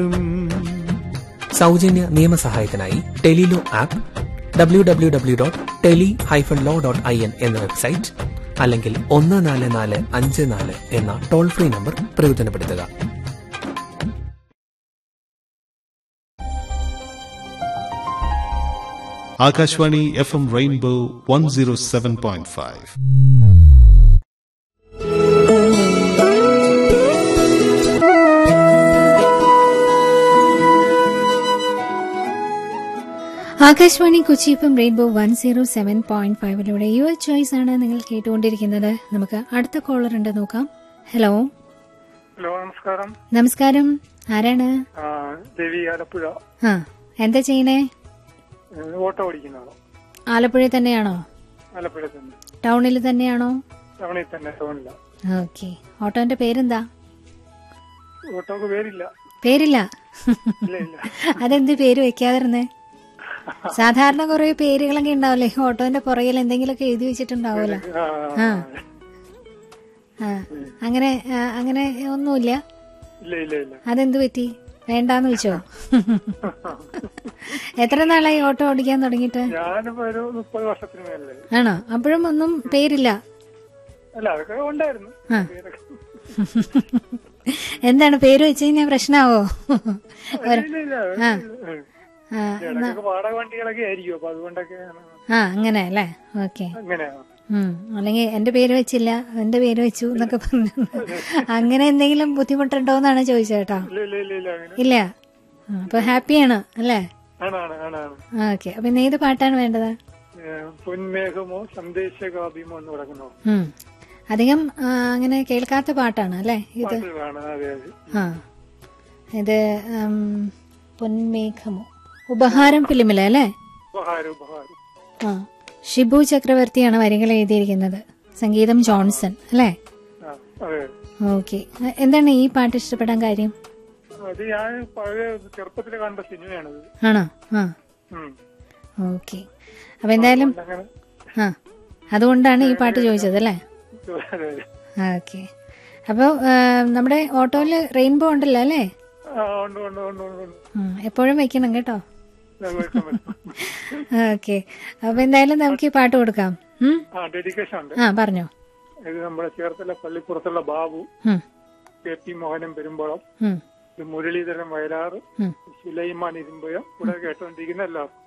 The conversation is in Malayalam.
സൗജന്യ നിയമസഹായത്തിനായി ടെലിലോ ആപ്പ്, www.teli-law.in എന്ന വെബ്സൈറ്റ്, അല്ലെങ്കിൽ 14454 എന്ന ടോൾ ഫ്രീ നമ്പർ പ്രയോജനപ്പെടുത്തുക. Akashvani FM rainbow 107.5. Akashvani Kochi FM rainbow 107.5 your choice ആണ് നിങ്ങൾ കേട്ടുകൊണ്ടിരിക്കുന്നത്. നമുക്ക് അടുത്ത കോളർ ഉണ്ട്, നോക്കാം. ഹലോ. ഹലോ, നമസ്കാരം. നമസ്കാരം, ആരാണ്? ദേവി, ആലപ്പുഴ. എന്താ ചെയ്യണേ? ഓട്ടോ ഓടിക്കുന്നതാണോ? ആലപ്പുഴ തന്നെയാണോ? ആലപ്പുഴ തന്നെ. ടൗണിൽ തന്നെയാണോ? ടൗണിൽ തന്നെ, ടൗണില്ല. ഓക്കെ. ഓട്ടോന്റെ പേരെന്താ? ഓട്ടോക്ക് പേരില്ല. പേരില്ല? ഇല്ല ഇല്ല. അതെന്ത് പേര് വെക്കാതിരുന്നേ? സാധാരണ കുറെ പേരുകളൊക്കെ ഉണ്ടാവില്ലേ ഓട്ടോന്റെ പുറകിൽ എന്തെങ്കിലുമൊക്കെ എഴുതി വെച്ചിട്ടുണ്ടാവൂല. അങ്ങനെ അങ്ങനെ ഒന്നുമില്ല. അതെന്ത് പറ്റി? വേണ്ടാന്ന് വെച്ചോ? എത്ര നാളായി ഓട്ടോ ഓടിക്കാൻ തുടങ്ങിയിട്ട്? ആണോ? അപ്പോഴും ഒന്നും പേരില്ല? എന്താണ് പേര് വെച്ച് കഴിഞ്ഞാൽ പ്രശ്നമാവോ? അങ്ങനെ അല്ലേ? ഓക്കെ. അല്ലെങ്കിൽ എന്റെ പേര് വെച്ചില്ല, എന്റെ പേര് വെച്ചു എന്നൊക്കെ പറഞ്ഞു അങ്ങനെ എന്തെങ്കിലും ബുദ്ധിമുട്ടുണ്ടോന്നാണ് ചോദിച്ചേട്ടാ. ഇല്ല. അപ്പൊ ഹാപ്പിയാണ് അല്ലേ? ഓക്കെ. അപ്പൊ ഇന്ന് ഏത് പാട്ടാണ് വേണ്ടത്? പൊന്മേഘമോ സന്ദേശകാവ്യമോ എന്ന് തുടങ്ങുന്നു. അധികം അങ്ങനെ കേൾക്കാത്ത പാട്ടാണ് അല്ലേ ഇത്? ഇത് പൊന്മേഘമോ ഉപഹാരം ഫിലിമിലെ അല്ലേ? ഷിബു ചക്രവർത്തിയാണ് വരികൾ എഴുതിയിരിക്കുന്നത്, സംഗീതം ജോൺസൺ അല്ലേ? ഓക്കെ. എന്താണ് ഈ പാട്ട് ഇഷ്ടപ്പെടാൻ കാര്യം? ആണോ? ഓക്കെ. അപ്പൊ എന്തായാലും അതുകൊണ്ടാണ് ഈ പാട്ട് ചോദിച്ചത് അല്ലേ? ഓക്കെ. അപ്പൊ നമ്മുടെ ഓട്ടോയില് റെയിൻബോ ഉണ്ടല്ലോ അല്ലേ? എപ്പോഴും വെക്കണം കേട്ടോ. ഓക്കെ. അപ്പൊ എന്തായാലും നമുക്ക് ഈ പാട്ട് കൊടുക്കാം. പറഞ്ഞോ. ഇത് നമ്മുടെ ചേർത്തല പള്ളിപ്പുറത്തുള്ള ബാബു, KP മോഹനൻ പെരുമ്പോളം, മുരളീധരൻ വയലാറ്, സുലൈമാൻ ഇരുമ്പുഴ കൂടെ കേട്ടോണ്ടിരിക്കുന്ന എല്ലാവർക്കും